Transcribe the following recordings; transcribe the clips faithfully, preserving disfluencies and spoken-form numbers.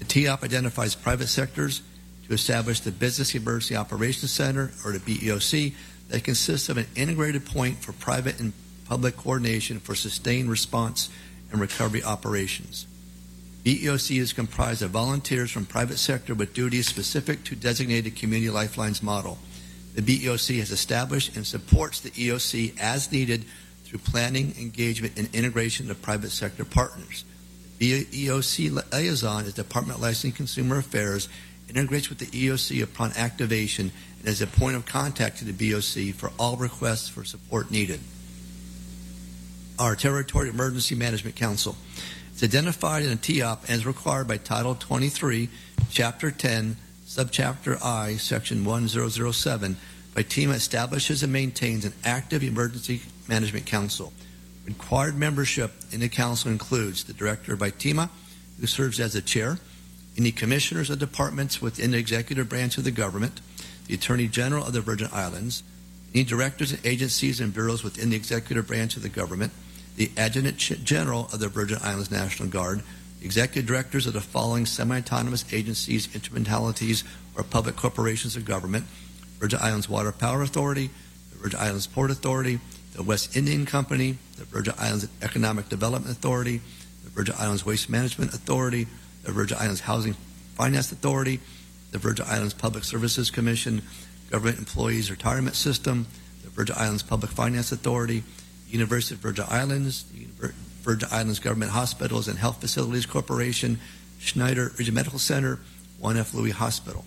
T O P identifies private sectors to establish the Business Emergency Operations Center, or the B E O C, that consists of an integrated point for private and public coordination for sustained response and recovery operations. B E O C is comprised of volunteers from private sector with duties specific to designated Community Lifelines model. The B E O C has established and supports the E O C as needed through planning, engagement, and integration of private sector partners. The B E O C liaison is Department of Licensing and Consumer Affairs, integrates with the E O C upon activation, and is a point of contact to the B E O C for all requests for support needed. Our Territory Emergency Management Council. It's identified in a T O P as required by Title twenty-three, Chapter ten, Subchapter I, Section one thousand seven. FITEMA establishes and maintains an active Emergency Management Council. Required membership in the council includes the Director of FITEMA, who serves as the chair, any commissioners of departments within the executive branch of the government, the Attorney General of the Virgin Islands, any directors and agencies and bureaus within the executive branch of the government, the Adjutant General of the Virgin Islands National Guard, the executive directors of the following semi-autonomous agencies, instrumentalities, or public corporations of government: Virgin Islands Water Power Authority, the Virgin Islands Port Authority, the West Indian Company, the Virgin Islands Economic Development Authority, the Virgin Islands Waste Management Authority, the Virgin Islands Housing Finance Authority, the Virgin Islands Public Services Commission, Government Employees Retirement System, the Virgin Islands Public Finance Authority, the University of Virgin Islands, the Virgin Islands Government Hospitals and Health Facilities Corporation, Schneider Regional Medical Center, one F Louis Hospital.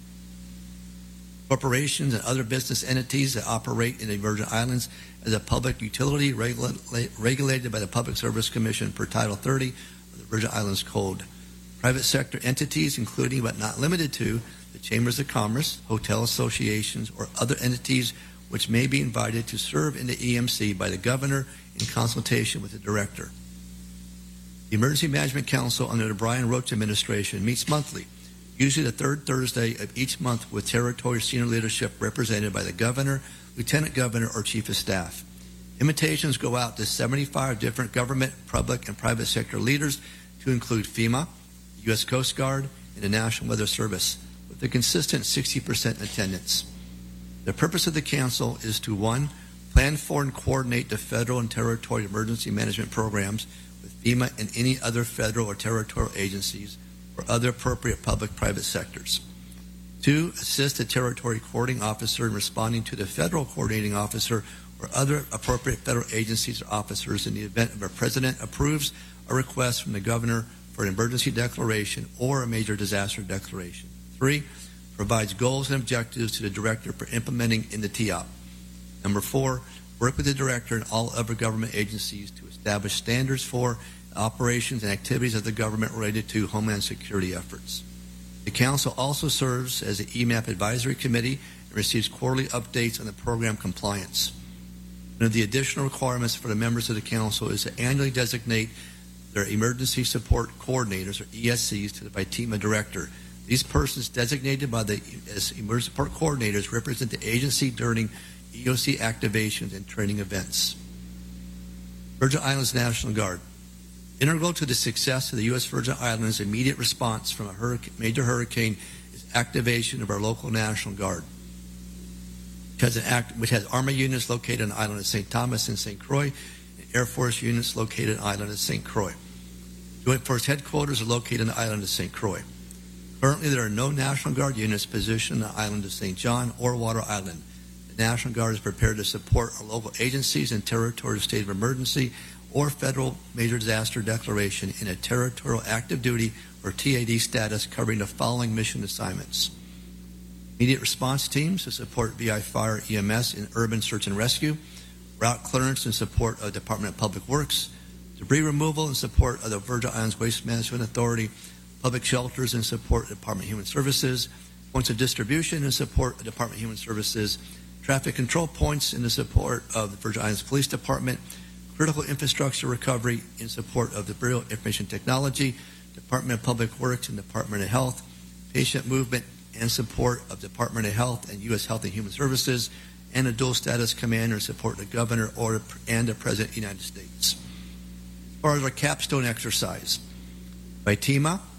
Corporations and other business entities that operate in the Virgin Islands as a public utility regula- regulated by the Public Service Commission per Title thirty of the Virgin Islands Code. Private sector entities, including but not limited to the Chambers of Commerce, hotel associations, or other entities which may be invited to serve in the E M C by the Governor in consultation with the Director. The Emergency Management Council under the Brian Roach administration meets monthly, usually the third Thursday of each month, with territory senior leadership represented by the Governor, Lieutenant Governor, or Chief of Staff. Invitations go out to seventy-five different government, public, and private sector leaders to include FEMA, the U S Coast Guard, and the National Weather Service, with a consistent sixty percent attendance. The purpose of the Council is to, one, plan for and coordinate the federal and territorial emergency management programs with FEMA and any other federal or territorial agencies or other appropriate public-private sectors. Two, assist the territory coordinating officer in responding to the federal coordinating officer or other appropriate federal agencies or officers in the event of a president approves a request from the governor for an emergency declaration or a major disaster declaration. Three, provides goals and objectives to the director for implementing in the T O P. Number four, work with the director and all other government agencies to establish standards for operations and activities of the government related to Homeland Security efforts. The Council also serves as the E M A P Advisory Committee and receives quarterly updates on the program compliance. One of the additional requirements for the members of the Council is to annually designate their Emergency Support Coordinators, or E S Cs, to the FITEMA Director. These persons designated by the as Emergency Support Coordinators represent the agency during E O C activations and training events. Virgin Islands National Guard. Integral to the success of the U S Virgin Islands' immediate response from a hurricane, major hurricane is activation of our local National Guard, which has, an act, which has Army units located on the island of Saint Thomas and Saint Croix, and Air Force units located on the island of Saint Croix. Joint Force headquarters are located on the island of Saint Croix. Currently, there are no National Guard units positioned on the island of Saint John or Water Island. The National Guard is prepared to support our local agencies in territorial state of emergency or federal major disaster declaration in a territorial active duty or T A D status, covering the following mission assignments: immediate response teams to support V I Fire E M S in urban search and rescue, route clearance in support of the Department of Public Works, debris removal in support of the Virgin Islands Waste Management Authority, public shelters in support of the Department of Human Services, points of distribution in support of the Department of Human Services, traffic control points in the support of the Virgin Islands Police Department, critical infrastructure recovery in support of the Bureau of Information Technology, Department of Public Works and Department of Health, patient movement and support of Department of Health and U S Health and Human Services, and a dual status commander in support of the Governor or and the President of the United States. As far as our capstone exercise, FITEMA